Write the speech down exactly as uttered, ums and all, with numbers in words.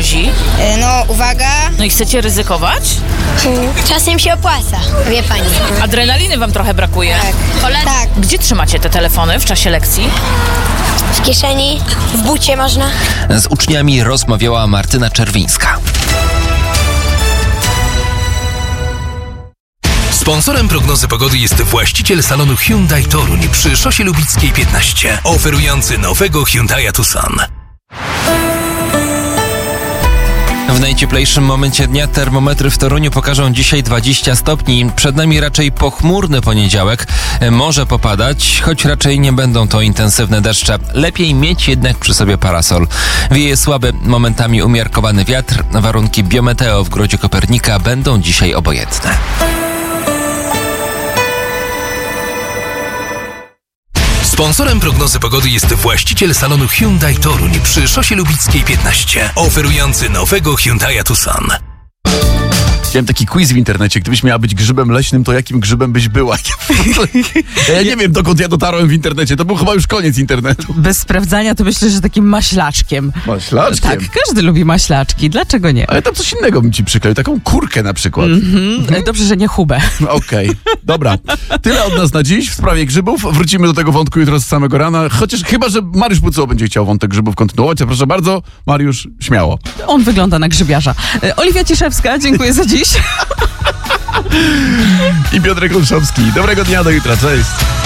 grozi? E, No, uwaga. No i chcecie ryzykować? Czasem się opłaca, wie pani. Adrenaliny wam trochę brakuje. Tak. Tak. Gdzie trzymacie te telefony w czasie lekcji? W kieszeni, w bucie można. Z uczniami rozmawiała Martyna Czerwińska. Sponsorem prognozy pogody jest właściciel salonu Hyundai Toruń przy Szosie Lubickiej piętnaście, oferujący nowego Hyundai Tucson. W najcieplejszym momencie dnia termometry w Toruniu pokażą dzisiaj dwadzieścia stopni. Przed nami raczej pochmurny poniedziałek. Może popadać, choć raczej nie będą to intensywne deszcze. Lepiej mieć jednak przy sobie parasol. Wieje słaby, momentami umiarkowany wiatr. Warunki biometeo w Grodzie Kopernika będą dzisiaj obojętne. Sponsorem prognozy pogody jest właściciel salonu Hyundai Toruń przy Szosie Lubickiej piętnaście, oferujący nowego Hyundai Tucson. Widziałem taki quiz w internecie, gdybyś miała być grzybem leśnym, to jakim grzybem byś była? Ja nie wiem, dokąd ja dotarłem w internecie. To był chyba już koniec internetu. Bez sprawdzania to myślę, że takim maślaczkiem. Maślaczkiem? Tak, każdy lubi maślaczki. Dlaczego nie? Ale tam coś innego bym ci przykleił, taką kurkę na przykład. Mm-hmm. Dobrze, że nie Hubę. Okej, okay. Dobra. Tyle od nas na dziś w sprawie grzybów. Wrócimy do tego wątku jutro z samego rana. Chociaż chyba, że Mariusz Puco będzie chciał wątek grzybów kontynuować. A proszę bardzo, Mariusz, śmiało. On wygląda na grzybiarza. Oliwia Ciszewska, dziękuję za dziś. I Piotrek Olszowski. Dobrego dnia, do jutra. Cześć.